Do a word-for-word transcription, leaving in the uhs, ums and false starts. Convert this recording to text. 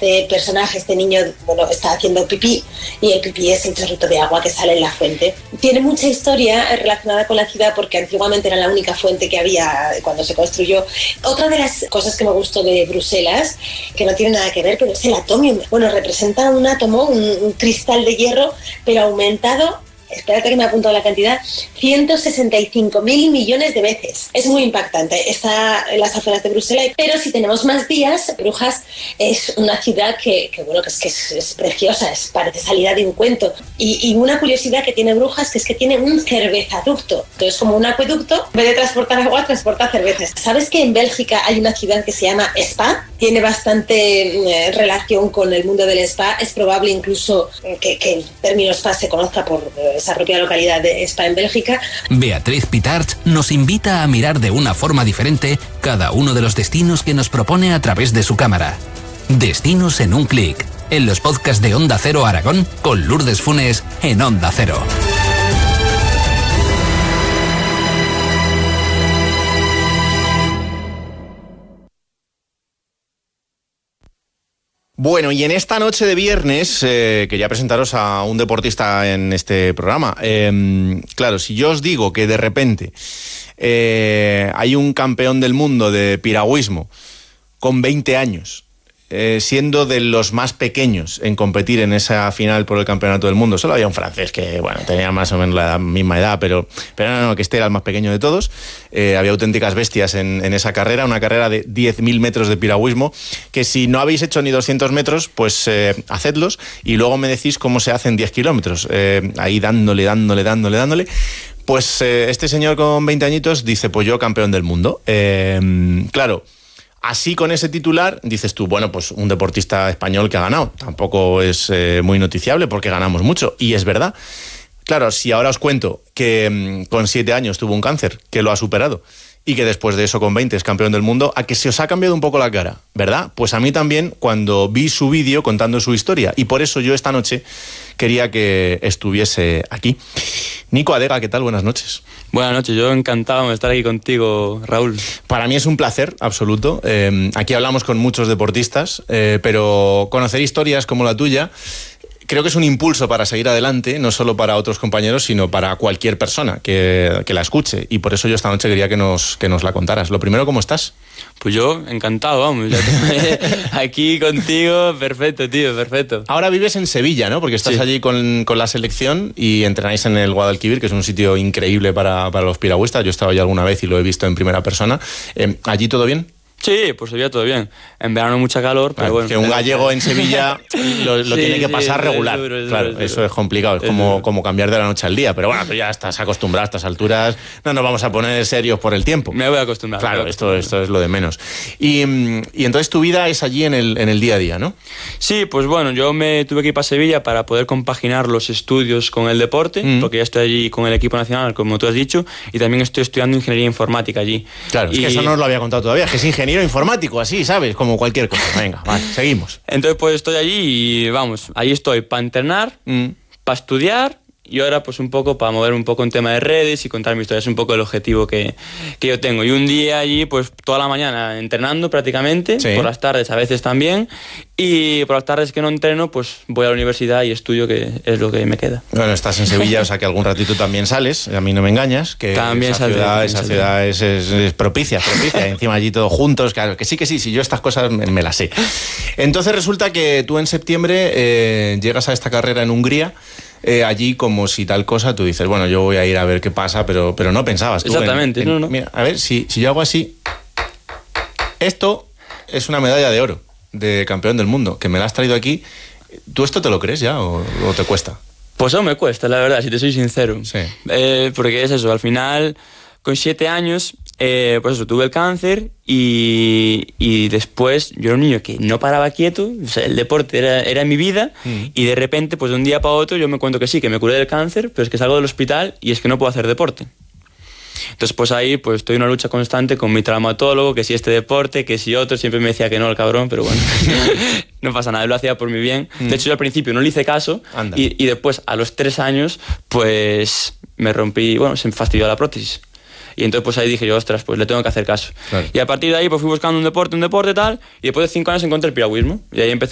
este personaje, este niño, bueno, está haciendo pipí y el pipí es el chorrito de agua que sale en la fuente. Tiene mucha historia relacionada con la ciudad porque antiguamente era la única fuente que había cuando se construyó. Otra de las cosas que me gustó de Bruselas, que no tiene nada que ver, pero es el atomium. Bueno, representa un átomo, un, un cristal de hierro, pero aumentado, espérate que me ha apuntado la cantidad, ciento sesenta y cinco mil millones de veces. Es muy impactante. Está en las afueras de Bruselas, pero si tenemos más días, Brujas es una ciudad que, que bueno, que es, que es, es preciosa, es, parece salida de un cuento. Y, y una curiosidad que tiene Brujas, que es que tiene un cervezaducto. Entonces, como un acueducto, en vez de transportar agua, transporta cervezas. ¿Sabes que en Bélgica hay una ciudad que se llama Spa? Tiene bastante eh, relación con el mundo del spa. Es probable incluso que, que el término spa se conozca por eh, esa propia localidad de Spa en Bélgica. Beatriz Pitarch nos invita a mirar de una forma diferente cada uno de los destinos que nos propone a través de su cámara. Destinos en un clic, en los podcasts de Onda Cero Aragón con Lourdes Funes en Onda Cero. Bueno, y en esta noche de viernes eh, quería presentaros a un deportista en este programa. Eh, claro, si yo os digo que de repente eh, hay un campeón del mundo de piragüismo con veinte años, eh, siendo de los más pequeños en competir en esa final por el campeonato del mundo, solo había un francés que, bueno, tenía más o menos la edad, misma edad, pero, pero no, no, que este era el más pequeño de todos. Eh, había auténticas bestias en, en esa carrera, una carrera de diez mil metros de piragüismo, que si no habéis hecho ni doscientos metros, pues eh, hacedlos y luego me decís cómo se hacen diez kilómetros, eh, ahí dándole, dándole, dándole, dándole. Pues eh, este señor con veinte añitos dice, pues yo campeón del mundo. Eh, claro, así con ese titular dices tú, bueno, pues un deportista español que ha ganado. Tampoco es eh, muy noticiable porque ganamos mucho, y es verdad. Claro, si ahora os cuento que mmm, con siete años tuvo un cáncer, que lo ha superado, y que después de eso con veinte es campeón del mundo, a que se os ha cambiado un poco la cara, ¿verdad? Pues a mí también cuando vi su vídeo contando su historia, y por eso yo esta noche quería que estuviese aquí. Nico Adega, ¿qué tal? Buenas noches. Buenas noches, yo encantado de estar aquí contigo, Raúl. Para mí es un placer absoluto. Eh, aquí hablamos con muchos deportistas, eh, pero conocer historias como la tuya creo que es un impulso para seguir adelante, no solo para otros compañeros, sino para cualquier persona que, que la escuche. Y por eso yo esta noche quería que nos, que nos la contaras. Lo primero, ¿cómo estás? Pues yo, encantado, vamos. Ya te... aquí contigo, perfecto, tío, perfecto. Ahora vives en Sevilla, ¿no? Porque estás sí. allí con, con la selección y entrenáis en el Guadalquivir, que es un sitio increíble para, para los piragüistas. Yo he estado allí alguna vez y lo he visto en primera persona. Eh, ¿Allí todo bien? Sí, por Sevilla todo bien. En verano mucha calor, pero bueno. Que un gallego en Sevilla lo, lo sí, tiene que pasar sí, regular. Es duro, es claro, duro, es eso duro. Es complicado. Es, es como, como cambiar de la noche al día. Pero bueno, tú ya estás acostumbrado a estas alturas. No nos vamos a poner serios por el tiempo. Me voy a acostumbrar. Claro, voy a esto, esto es lo de menos. Y, y entonces tu vida es allí en el, en el día a día, ¿no? Sí, pues bueno, yo me tuve que ir para Sevilla para poder compaginar los estudios con el deporte, mm. porque ya estoy allí con el equipo nacional, como tú has dicho, y también estoy estudiando ingeniería informática allí. Claro, y... es que eso no os lo había contado todavía, que es ingeniero informático, así. Sí, ¿sabes? Como cualquier cosa. Venga, vale, seguimos. Entonces, pues estoy allí y vamos, ahí estoy para entrenar, mm. para estudiar y ahora pues un poco para mover un poco en tema de redes y contar mi historia. Es un poco el objetivo que, que yo tengo. Y un día allí, pues toda la mañana entrenando prácticamente, sí. por las tardes a veces también, y por las tardes que no entreno, pues voy a la universidad y estudio, que es lo que me queda. Bueno, estás en Sevilla, o sea que algún ratito también sales, a mí no me engañas, que también esa ciudad, también esa ciudad es, es, es propicia, propicia, encima allí todos juntos, claro, que sí, que sí, si yo estas cosas me, me las sé. Entonces resulta que tú en septiembre eh, llegas a esta carrera en Hungría. Eh, allí como si tal cosa, tú dices, bueno, yo voy a ir a ver qué pasa, pero, pero no pensabas tú. Exactamente, en, en, no, no. Mira, a ver, si, si yo hago así, esto es una medalla de oro de campeón del mundo, que me la has traído aquí. ¿Tú esto te lo crees ya o, o te cuesta? Pues aún me cuesta, la verdad, si te soy sincero. Sí. Eh, porque es eso, al final, con siete años... Eh, pues eso, tuve el cáncer y, y después yo era un niño que no paraba quieto, o sea, el deporte era, era mi vida mm. y de repente, pues de un día para otro yo me cuento que sí, que me curé del cáncer, pero es que salgo del hospital y es que no puedo hacer deporte. Entonces pues ahí pues estoy en una lucha constante con mi traumatólogo, que si este deporte, que si otro, siempre me decía que no el cabrón, pero bueno, no pasa nada, él lo hacía por mi bien. Mm. De hecho yo al principio no le hice caso y, y después a los tres años pues me rompí, bueno, se me fastidió la prótesis. Y entonces pues ahí dije yo, ostras, pues le tengo que hacer caso. Claro. Y a partir de ahí pues fui buscando un deporte, un deporte tal, y después de cinco años encontré el piragüismo. Y ahí empecé